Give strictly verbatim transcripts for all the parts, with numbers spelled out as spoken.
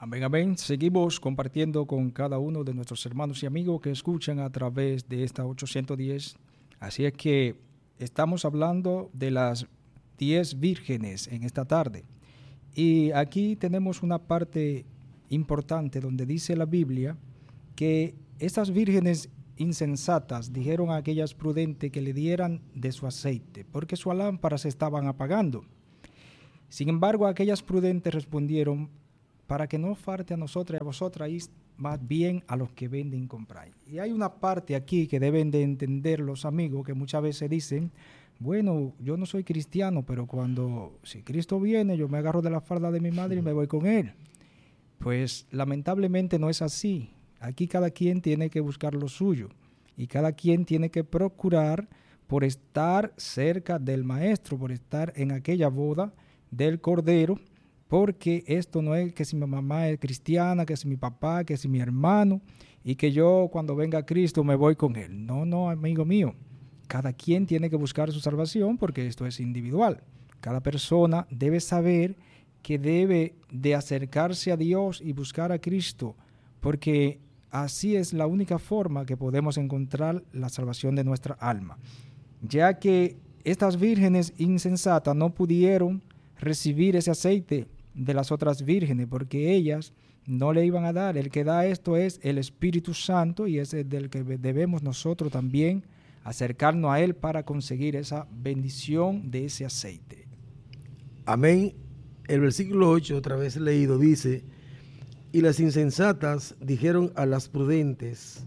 Amén, amén. Seguimos compartiendo con cada uno de nuestros hermanos y amigos que escuchan a través de esta ochocientos diez. Así es que estamos hablando de las diez vírgenes en esta tarde. Y aquí tenemos una parte importante donde dice la Biblia que estas vírgenes insensatas dijeron a aquellas prudentes que le dieran de su aceite, porque sus lámparas se estaban apagando. Sin embargo, aquellas prudentes respondieron: para que no falte a nosotros y a vosotras, y más bien a los que venden y compran. Y hay una parte aquí que deben de entender los amigos, que muchas veces dicen: bueno, yo no soy cristiano, pero cuando, si Cristo viene, yo me agarro de la falda de mi madre y me voy con él. Pues lamentablemente no es así. Aquí cada quien tiene que buscar lo suyo y cada quien tiene que procurar por estar cerca del maestro, por estar en aquella boda del Cordero, porque esto no es que si mi mamá es cristiana, que si mi papá, que si mi hermano, y que yo cuando venga Cristo me voy con él. No, no, amigo mío. Cada quien tiene que buscar su salvación porque esto es individual. Cada persona debe saber que debe de acercarse a Dios y buscar a Cristo, porque así es la única forma que podemos encontrar la salvación de nuestra alma. Ya que estas vírgenes insensatas no pudieron recibir ese aceite de las otras vírgenes, porque ellas no le iban a dar. El que da esto es el Espíritu Santo, y es el del que debemos nosotros también acercarnos a él para conseguir esa bendición de ese aceite. Amén. El versículo ocho, otra vez leído, dice: y las insensatas dijeron a las prudentes: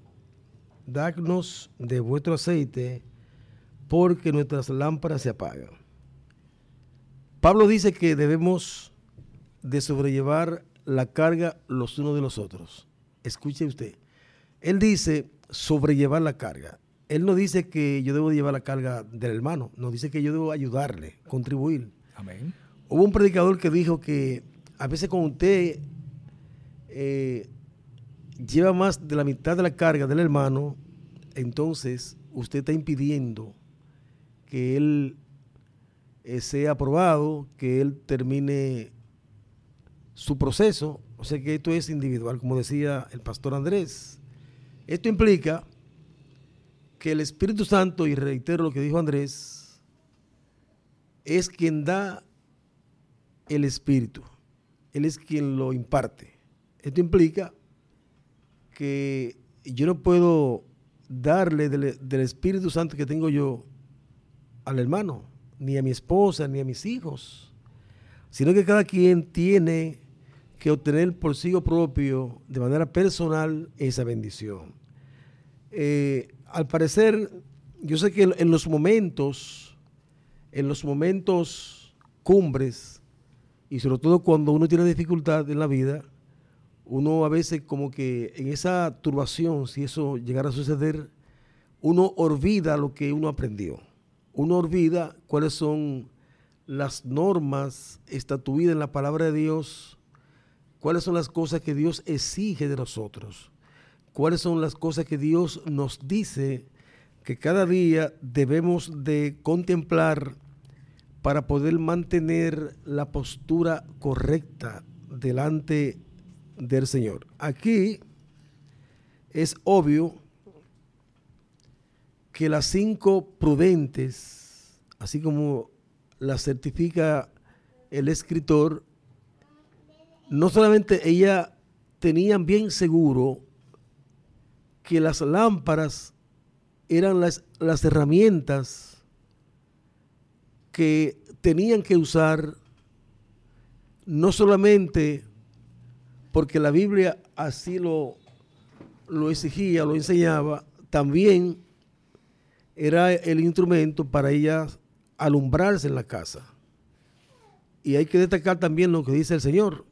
dadnos de vuestro aceite, porque nuestras lámparas se apagan. Pablo dice que debemos de sobrellevar la carga los unos de los otros. Escuche usted. Él dice sobrellevar la carga. Él no dice que yo debo llevar la carga del hermano. No, dice que yo debo ayudarle, contribuir. Amén. Hubo un predicador que dijo que a veces cuando usted eh, lleva más de la mitad de la carga del hermano, entonces usted está impidiendo que él eh, sea aprobado, que él termine su proceso. O sea que esto es individual, como decía el pastor Andrés. Esto implica que el Espíritu Santo, y reitero lo que dijo Andrés, es quien da el Espíritu. Él es quien lo imparte. Esto implica que yo no puedo darle del, del Espíritu Santo que tengo yo al hermano, ni a mi esposa, ni a mis hijos, sino que cada quien tiene que obtener por sí propio, de manera personal, esa bendición. Eh, al parecer, yo sé que en los momentos, en los momentos cumbres, y sobre todo cuando uno tiene dificultad en la vida, uno a veces como que en esa turbación, si eso llegara a suceder, uno olvida lo que uno aprendió. Uno olvida cuáles son las normas estatuidas en la palabra de Dios, cuáles son las cosas que Dios exige de nosotros, cuáles son las cosas que Dios nos dice que cada día debemos de contemplar para poder mantener la postura correcta delante del Señor. Aquí es obvio que las cinco prudentes, así como las certifica el escritor, no solamente ellas tenían bien seguro que las lámparas eran las, las herramientas que tenían que usar, no solamente porque la Biblia así lo, lo exigía, lo enseñaba, también era el instrumento para ellas alumbrarse en la casa. Y hay que destacar también lo que dice el Señor,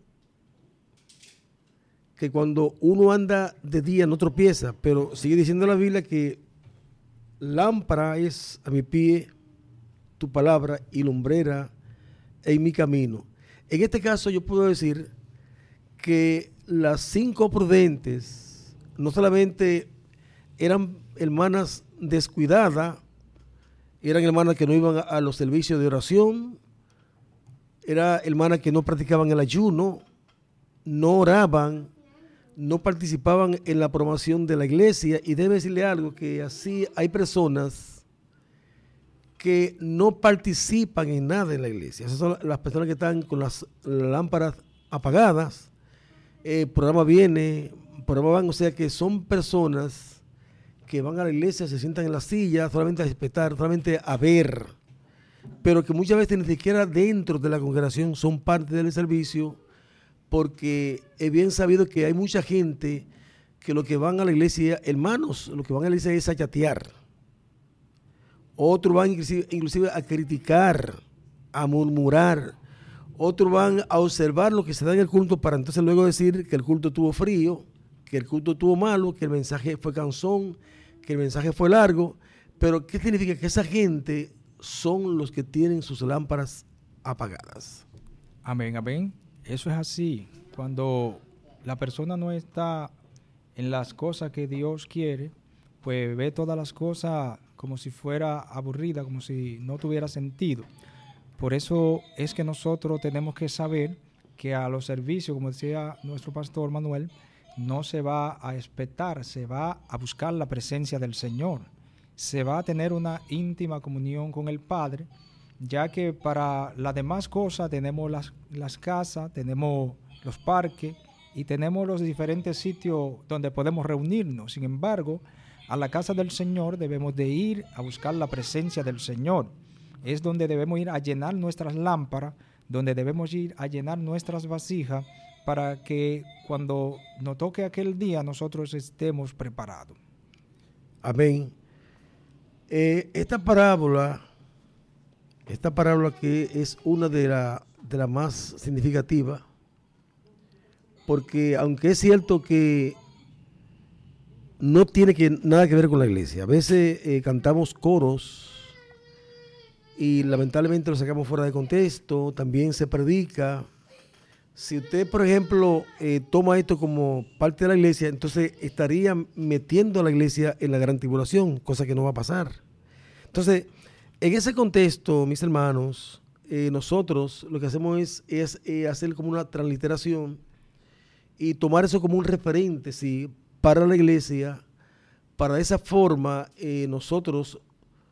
que cuando uno anda de día no tropieza, pero sigue diciendo la Biblia que lámpara es a mi pie tu palabra y lumbrera en mi camino. En este caso yo puedo decir que las cinco prudentes no solamente eran hermanas descuidadas, eran hermanas que no iban a, a los servicios de oración, eran hermanas que no practicaban el ayuno, no oraban, no participaban en la promoción de la iglesia. Y debe decirle algo, que así hay personas que no participan en nada en la iglesia. Esas son las personas que están con las lámparas apagadas, el programa viene, el programa van, o sea que son personas que van a la iglesia, se sientan en la silla solamente a respetar, solamente a ver, pero que muchas veces ni siquiera dentro de la congregación son parte del servicio, porque es bien sabido que hay mucha gente que lo que van a la iglesia, hermanos, lo que van a la iglesia es a chatear. Otros van inclusive, inclusive a criticar, a murmurar. Otros van a observar lo que se da en el culto para entonces luego decir que el culto estuvo frío, que el culto estuvo malo, que el mensaje fue cansón, que el mensaje fue largo. Pero ¿qué significa? Que esa gente son los que tienen sus lámparas apagadas. Amén, amén. Eso es así. Cuando la persona no está en las cosas que Dios quiere, pues ve todas las cosas como si fuera aburrida, como si no tuviera sentido. Por eso es que nosotros tenemos que saber que a los servicios, como decía nuestro pastor Manuel, no se va a expectar, se va a buscar la presencia del Señor. Se va a tener una íntima comunión con el Padre, ya que para las demás cosas tenemos las, las casas, tenemos los parques y tenemos los diferentes sitios donde podemos reunirnos. Sin embargo, a la casa del Señor debemos de ir a buscar la presencia del Señor. Es donde debemos ir a llenar nuestras lámparas, donde debemos ir a llenar nuestras vasijas para que cuando nos toque aquel día nosotros estemos preparados. Amén. Eh, esta parábola, esta parábola que es una de las de la más significativas, porque aunque es cierto que no tiene que, nada que ver con la iglesia, a veces eh, cantamos coros y lamentablemente lo sacamos fuera de contexto, también se predica. Si usted, por ejemplo, eh, toma esto como parte de la iglesia, entonces estaría metiendo a la iglesia en la gran tribulación, cosa que no va a pasar. Entonces, en ese contexto, mis hermanos, eh, nosotros lo que hacemos es, es eh, hacer como una transliteración y tomar eso como un referente, ¿sí?, para la iglesia, para de esa forma eh, nosotros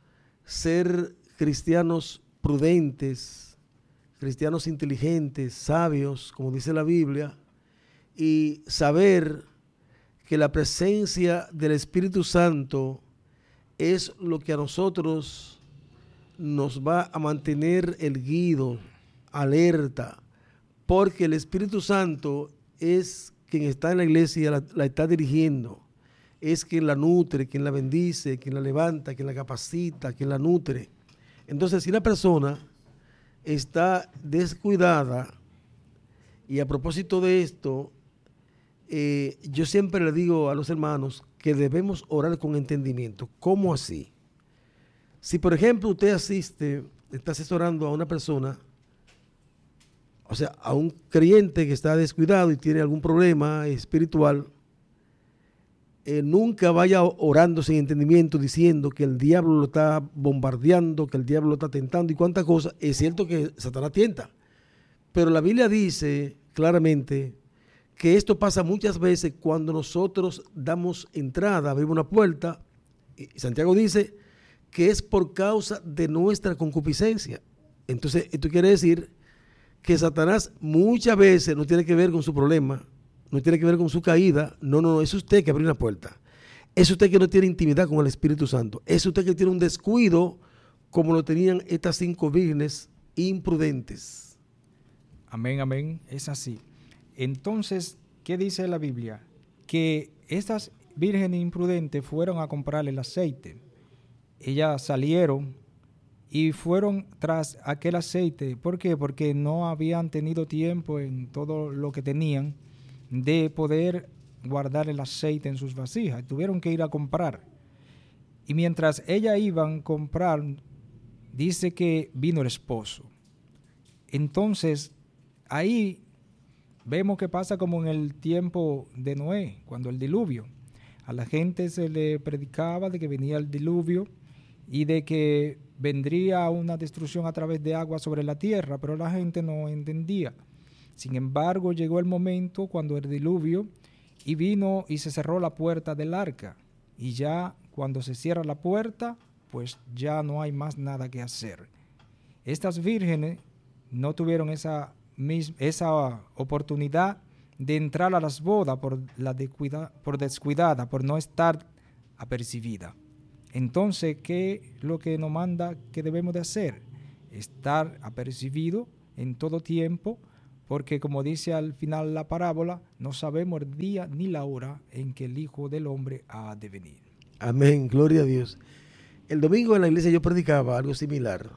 ser cristianos prudentes, cristianos inteligentes, sabios, como dice la Biblia, y saber que la presencia del Espíritu Santo es lo que a nosotros nos va a mantener erguidos, alerta, porque el Espíritu Santo es quien está en la iglesia, la, la está dirigiendo, es quien la nutre, quien la bendice, quien la levanta, quien la capacita, quien la nutre. Entonces, si la persona está descuidada, y a propósito de esto, eh, yo siempre le digo a los hermanos que debemos orar con entendimiento. ¿Cómo así? Si, por ejemplo, usted asiste, está asesorando a una persona, o sea, a un creyente que está descuidado y tiene algún problema espiritual, Eh, nunca vaya orando sin entendimiento, diciendo que el diablo lo está bombardeando, que el diablo lo está tentando y cuántas cosas. Es cierto que Satanás tienta, pero la Biblia dice claramente que esto pasa muchas veces cuando nosotros damos entrada, abrimos una puerta, y Santiago dice que es por causa de nuestra concupiscencia. Entonces, esto quiere decir que Satanás muchas veces no tiene que ver con su problema, no tiene que ver con su caída. No, no, no, es usted que abrió una puerta. Es usted que no tiene intimidad con el Espíritu Santo. Es usted que tiene un descuido como lo tenían estas cinco vírgenes imprudentes. Amén, amén, es así. Entonces, ¿qué dice la Biblia? Que estas vírgenes imprudentes fueron a comprar el aceite. Ellas salieron y fueron tras aquel aceite. ¿Por qué? Porque no habían tenido tiempo en todo lo que tenían de poder guardar el aceite en sus vasijas. Tuvieron que ir a comprar. Y mientras ellas iban a comprar, dice que vino el esposo. Entonces, ahí vemos que pasa como en el tiempo de Noé, cuando el diluvio. A la gente se le predicaba de que venía el diluvio y de que vendría una destrucción a través de agua sobre la tierra, pero la gente no entendía. Sin embargo, llegó el momento cuando el diluvio y vino y se cerró la puerta del arca. Y ya cuando se cierra la puerta, pues ya no hay más nada que hacer. Estas vírgenes no tuvieron esa, mis, esa oportunidad de entrar a las bodas por, la descuida, por descuidada, por no estar apercibida. Entonces, ¿qué es lo que nos manda que debemos de hacer? Estar apercibido en todo tiempo, porque como dice al final la parábola, no sabemos el día ni la hora en que el Hijo del Hombre ha de venir. Amén, gloria a Dios. El domingo en la iglesia yo predicaba algo similar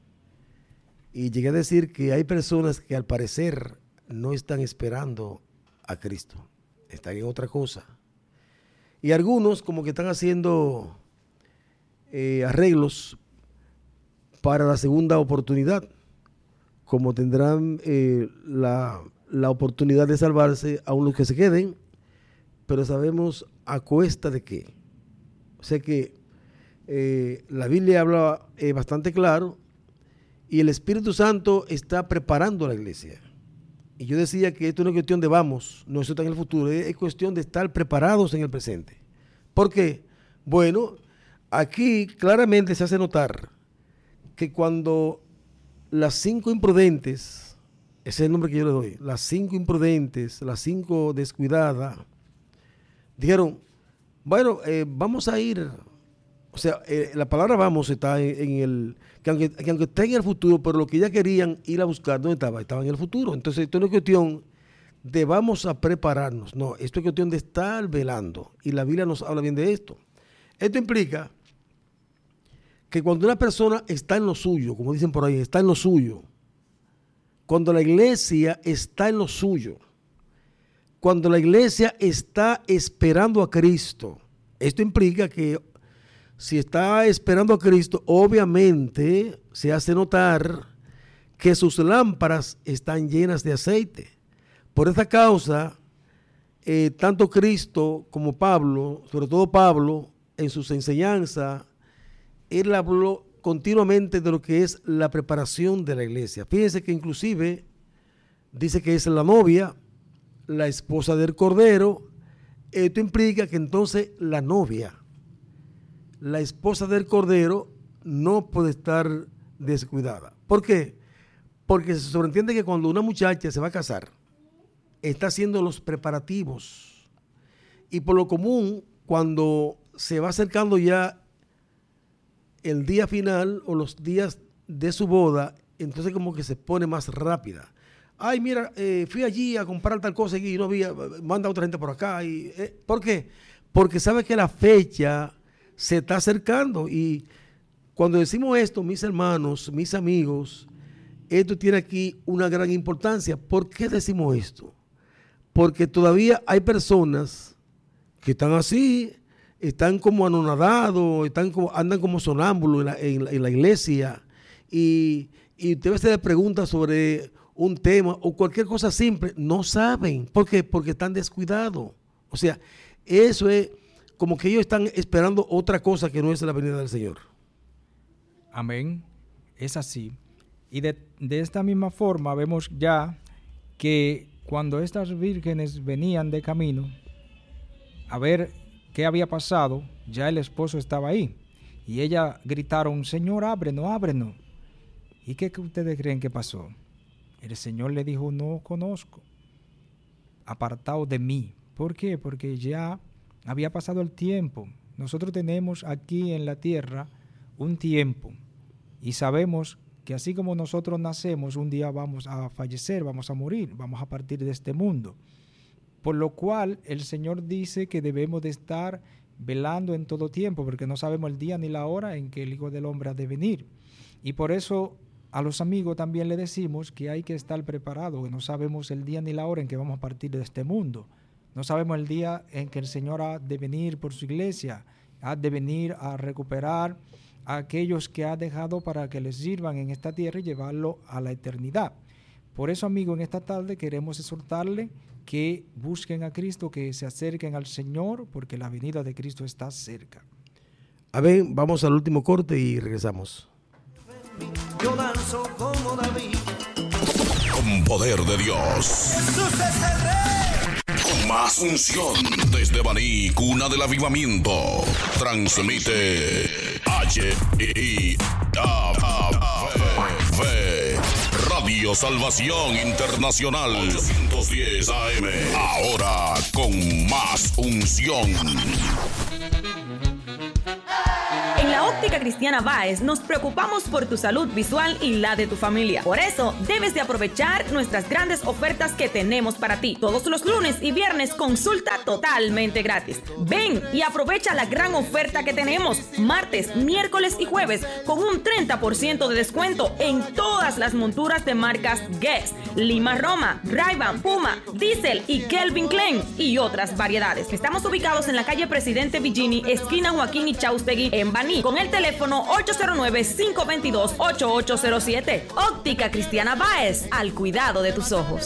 y llegué a decir que hay personas que al parecer no están esperando a Cristo, están en otra cosa. Y algunos como que están haciendo eh, arreglos para la segunda oportunidad, como tendrán eh, la, la oportunidad de salvarse aún los que se queden, pero sabemos a cuesta de qué. O sea que eh, la Biblia habla eh, bastante claro y el Espíritu Santo está preparando a la iglesia. Y yo decía que esto no es cuestión de vamos, no eso está en el futuro, es, es cuestión de estar preparados en el presente. ¿Por qué? Bueno, aquí claramente se hace notar que cuando las cinco imprudentes, ese es el nombre que yo le doy, las cinco imprudentes, las cinco descuidadas, dijeron, bueno, eh, vamos a ir, o sea, eh, la palabra vamos está en, en el, que aunque, que aunque está en el futuro, pero lo que ya querían ir a buscar, ¿dónde estaba? Estaba en el futuro. Entonces, esto no es cuestión de vamos a prepararnos, no, esto es cuestión de estar velando, y la Biblia nos habla bien de esto. Esto implica que cuando una persona está en lo suyo, como dicen por ahí, está en lo suyo, cuando la iglesia está en lo suyo, cuando la iglesia está esperando a Cristo, esto implica que si está esperando a Cristo, obviamente se hace notar que sus lámparas están llenas de aceite. Por esta causa, eh, tanto Cristo como Pablo, sobre todo Pablo, en sus enseñanzas, él habló continuamente de lo que es la preparación de la iglesia. Fíjense que inclusive dice que es la novia, la esposa del Cordero. Esto implica que entonces la novia, la esposa del Cordero, no puede estar descuidada. ¿Por qué? Porque se sobreentiende que cuando una muchacha se va a casar, está haciendo los preparativos. Y por lo común, cuando se va acercando ya el día final o los días de su boda, entonces como que se pone más rápida. Ay, mira, eh, fui allí a comprar tal cosa y no había, manda a otra gente por acá. Y, eh, ¿por qué? Porque sabe que la fecha se está acercando. Y cuando decimos esto, mis hermanos, mis amigos, esto tiene aquí una gran importancia. ¿Por qué decimos esto? Porque todavía hay personas que están así, están como anonadados, están como, andan como sonámbulos en la, en la, en la iglesia y, y usted se le pregunta sobre un tema o cualquier cosa simple, no saben. ¿Por qué? Porque están descuidados. O sea, eso es como que ellos están esperando otra cosa que no es la venida del Señor. Amén. Es así. Y de, de esta misma forma vemos ya que cuando estas vírgenes venían de camino a ver qué había pasado, ya el esposo estaba ahí. Y ellas gritaron, Señor, ábrenos, ábrenos. ¿Y qué ustedes creen que pasó? El Señor le dijo, no conozco, apartado de mí. ¿Por qué? Porque ya había pasado el tiempo. Nosotros tenemos aquí en la tierra un tiempo y sabemos que así como nosotros nacemos, un día vamos a fallecer, vamos a morir, vamos a partir de este mundo. Por lo cual el Señor dice que debemos de estar velando en todo tiempo, porque no sabemos el día ni la hora en que el Hijo del Hombre ha de venir. Y por eso a los amigos también le decimos que hay que estar preparados, que no sabemos el día ni la hora en que vamos a partir de este mundo. No sabemos el día en que el Señor ha de venir por su iglesia, ha de venir a recuperar a aquellos que ha dejado para que les sirvan en esta tierra y llevarlo a la eternidad. Por eso, amigo, en esta tarde queremos exhortarle que busquen a Cristo, que se acerquen al Señor, porque la venida de Cristo está cerca. A ver, vamos al último corte y regresamos. Yo danzo como David. con poder de Dios. Jesús es el Rey. Con más unción desde Baní, cuna del avivamiento. Transmite H I A V Radio Salvación Internacional ochocientos diez A M. Ahora con más unción. En la Óptica Cristiana Báez nos preocupamos por tu salud visual y la de tu familia. Por eso, debes de aprovechar nuestras grandes ofertas que tenemos para ti. Todos los lunes y viernes, consulta totalmente gratis. Ven y aprovecha la gran oferta que tenemos. Martes, miércoles y jueves, con un treinta por ciento de descuento en todas las monturas de marcas Guess, Lima Roma, Ray-Ban, Puma, Diesel y Kelvin Klein y otras variedades. Estamos ubicados en la calle Presidente Villini, esquina Joaquín y Chaustegui, en Baní, con el teléfono ocho cero nueve, cinco dos dos, ocho ocho cero siete. Óptica Cristiana Báez, al cuidado de tus ojos.